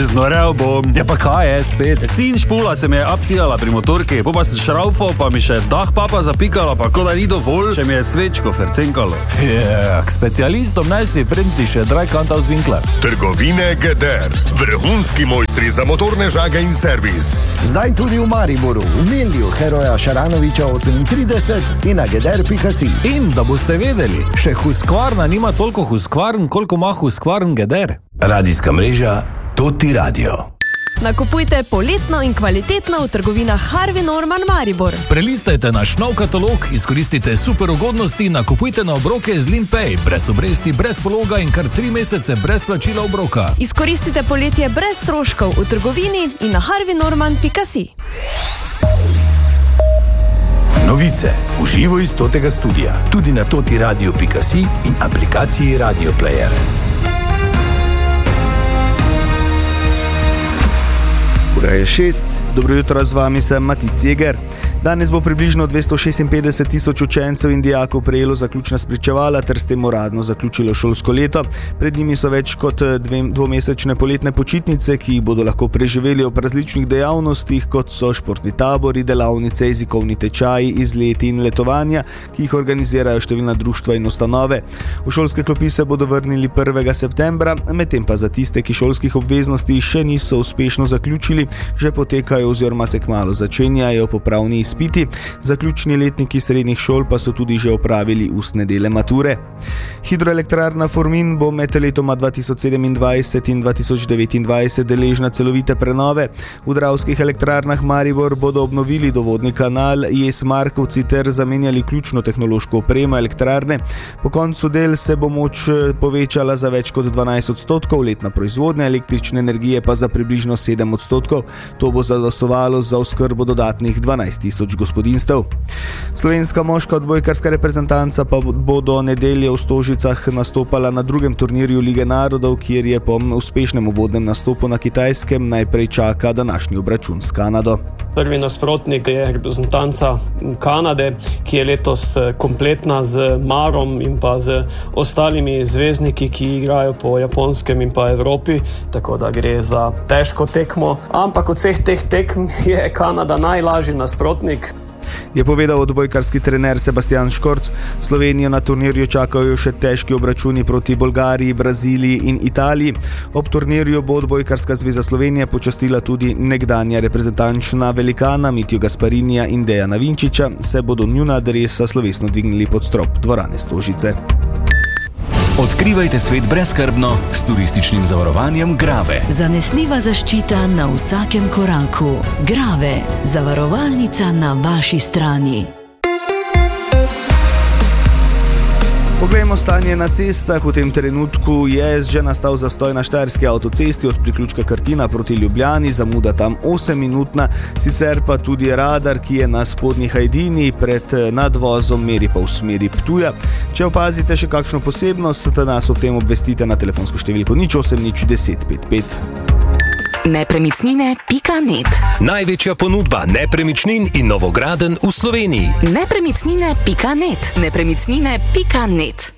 znorel bom. Ja pa kaj je spet? Cin špula se mi je abcijala pri motorki, pa sem šraufal, pa mi še dah papa zapikala, pa ko da ni dovolj, še mi je svečko fercenkalo. K specialistom naj si printi še Dreikantaus Winkler. Trgovine GDR. Vrhunski mojstri za motorne žage in servis. Zdaj tudi v Mariboru, v Milju, Heroja Šaranoviča 38 in na geder.si. In da boste vedeli, še Husqvarna nima toliko Husqvarn, koliko ima Husqvarn GDR. Radijska mreža Toti Radio. Nakupujte poletno in kvalitetno v trgovinah Harvey Norman Maribor. Prelistajte naš nov katalog, izkoristite super ugodnosti, nakupujte na obroke z Linpay, brez obresti, brez pologa in kar 3 mesece brez plačila obroka. Izkoristite poletje brez stroškov v trgovini in na harveynorman.si. Novice v živo iz Totega studia, tudi na totiradio.si in aplikaciji Radio Player. Ura je 6, dobro jutro, z vami sem Matic Jeger. Danes bo približno 256 tisoč učencev in dijakov prejelo zaključna spričevala ter s tem uradno zaključilo šolsko leto. Pred njimi so več kot dvomesečne poletne počitnice, ki jih bodo lahko preživeli ob različnih dejavnostih, kot so športni tabori, delavnice, jezikovni tečaji, izleti in letovanja, ki jih organizirajo številna društva in ustanove. V šolske klopi se bodo vrnili 1. septembra, medtem pa za tiste, ki šolskih obveznosti še niso uspešno zaključili, že potekajo oziroma se kmalu začenjajo popravni izpiti. Zaključni letniki srednjih šol pa so tudi že opravili ustne dele mature. Hidroelektrarna Formin bo med letoma 2027 in 2029 deležna celovite prenove. V Dravskih elektrarnah Maribor bodo obnovili dovodni kanal Jes Markovci ter zamenjali ključno tehnološko opremo elektrarne. Po koncu del se bo moč povečala za več kot 12%, letna proizvodnja električne energije pa za približno 7%. To bo zadostovalo za oskrbo dodatnih 12 tisoč gospodinstev. Slovenska moška odbojkarska reprezentanca pa bo do nedelje v Stožicah nastopala na drugem turnirju Lige narodov, kjer je po uspešnem uvodnem nastopu na Kitajskem najprej čaka današnji obračun s Kanado. Prvi nasprotnik je reprezentanca Kanade, ki je letos kompletna z Marom in pa z ostalimi zvezdniki, ki igrajo po Japonskem in pa Evropi, tako da gre za težko tekmo. Ampak od vseh teh tekm je Kanada najlažji nasprotnik. Je povedal odbojkarski trener Sebastian Škorc. Slovenijo na turnirju čakajo še težki obračuni proti Bolgariji, Braziliji in Italiji. Ob turnirju bo odbojkarska zveza Slovenije počastila tudi nekdanja reprezentančna velikana Mitjo Gasparinija in Dejana Vinčiča, se bodo njuna dresa slovesno dvignili pod strop dvorane Stožice. Odkrivajte svet brezskrbno s turističnim zavarovanjem Grave. Zanesljiva zaščita na vsakem koraku. Grave, zavarovalnica na vaši strani. Poglejmo stanje na cestah. V tem trenutku je že nastal zastoj na štajerski avtocesti od priključka Krtina proti Ljubljani, zamuda tam 8-minutna, sicer pa tudi radar, ki je na spodnji Hajdini pred nadvozom meri pa v smeri Ptuja. Če opazite še kakšno posebnost, nas ob tem obvestite na telefonsko številko 08 10 55. Nepremičnine.net. Največja ponudba nepremičnin in novogradenj v Sloveniji. Nepremičnine.net. Nepremičnine.net.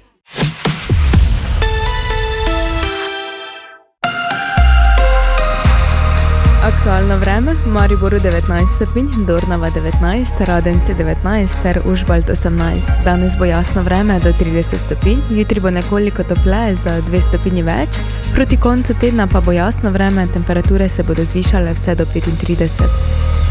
Aktualno vreme, v Mariboru 19 stopinj, Dornava 19, Radenci 19 ter Užbalt 18. Danes bo jasno vreme do 30 stopinj, jutri bo nekoliko topleje za 2 stopinji več, proti koncu tedna pa bo jasno vreme, temperature se bodo zvišale vse do 35.